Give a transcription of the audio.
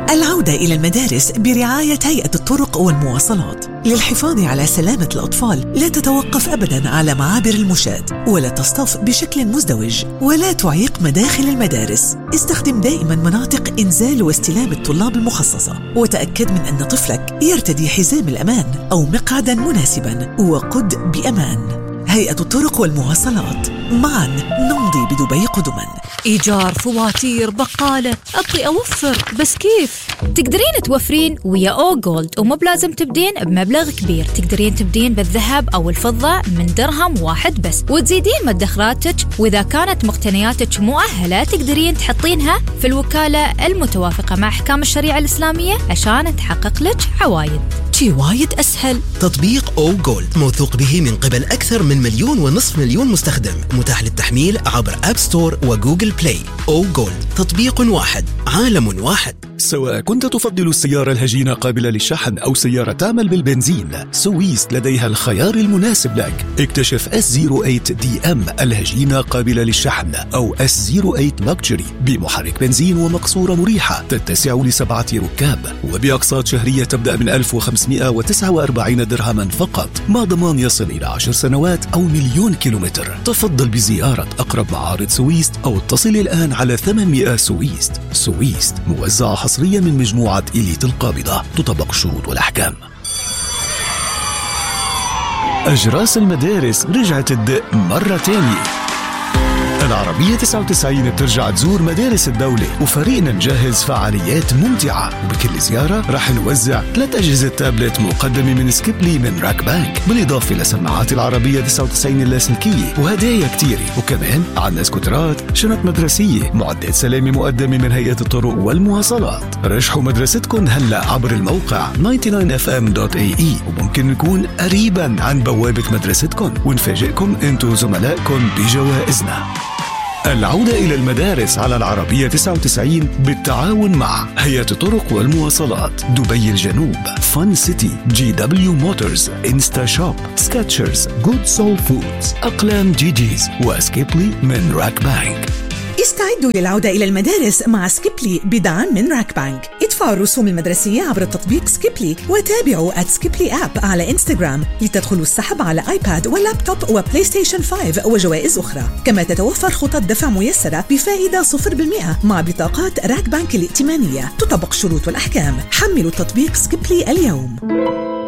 العودة إلى المدارس برعاية هيئة الطرق والمواصلات للحفاظ على سلامة الأطفال. لا تتوقف أبداً على معابر المشاة، ولا تصطف بشكل مزدوج، ولا تعيق مداخل المدارس. استخدم دائماً مناطق إنزال واستلام الطلاب المخصصة، وتأكد من أن طفلك يرتدي حزام الأمان أو مقعداً مناسباً، وقد بأمان. هيئة الطرق والمواصلات، معاً نمضي بدبي قدماً. إيجار، فواتير، بقالة، أبغي أوفر بس كيف؟ تقدرين توفرين ويا أو جولد، ومو بلازم تبدين بمبلغ كبير. تقدرين تبدين بالذهب أو الفضة من درهم واحد بس، وتزيدين مدخراتك، وإذا كانت مقتنياتك مؤهلة تقدرين تحطينها في الوكالة المتوافقة مع أحكام الشريعة الإسلامية عشان تحقق لك عوايد. شي وايد أسهل. تطبيق أو جولد موثوق به من قبل أكثر من 1.5 مليون مستخدم، متاح للتحميل عبر أب ستور وجوجل بلاي. أو جولد، تطبيق واحد، عالم واحد. سواء كنت تفضل السيارة الهجينة قابلة للشحن أو سيارة تعمل بالبنزين، سويس لديها الخيار المناسب لك. اكتشف S08 DM الهجينة قابلة للشحن، أو S08 Luxury بمحرك بنزين ومقصورة مريحة تتسع ل7 ركاب، وبأقساط شهرية تبدأ من 1549 درهما فقط، مع ضمان يصل إلى 10 سنوات أو 1,000,000 كيلومتر. تفضل بزيارة أقرب معارض سويس أو اتصل الآن على 800 سويس. سويس موزعة حصريا من مجموعة إليت القابضة، تطبق الشروط والأحكام. أجراس المدارس رجعت تدق مرة تانية. العربية 99 بترجع تزور مدارس الدولة، وفريقنا مجهز فعاليات ممتعة، وبكل زيارة رح نوزع 3 أجهزة تابلت مقدمة من سكيبلي من راك بانك، بالإضافة لسماعات العربية 99 اللاسلكية وهدايا كتيرة، وكمان عنا سكوترات، شنط مدرسية، معدات سلامة مقدمة من هيئة الطرق والمواصلات. رشحوا مدرستكم هلأ عبر الموقع 99fm.ae، وممكن نكون قريبا عن بوابة مدرستكم ونفاجئكم انتو زملائكم بجوائزنا. العودة إلى المدارس على العربية 99 بالتعاون مع هيئة الطرق والمواصلات، دبي الجنوب، فن سيتي، GW موتورز، انستا شوب، سكاتشرز، جود سول فودز، أقلام جيجيز، وسكيبلي من راك بانك. استعدوا للعودة إلى المدارس مع سكيبلي بدعم من راك بانك. ادفعوا الرسوم المدرسية عبر التطبيق سكيبلي، وتابعوا @سكيبلي آب على إنستغرام لتدخلوا السحب على آيباد ولابتوب وبلاي ستيشن 5 وجوائز أخرى. كما تتوفر خطط دفع ميسرة بفائدة 0% مع بطاقات راك بانك الائتمانية، تطبق شروط والأحكام. حملوا التطبيق سكيبلي اليوم.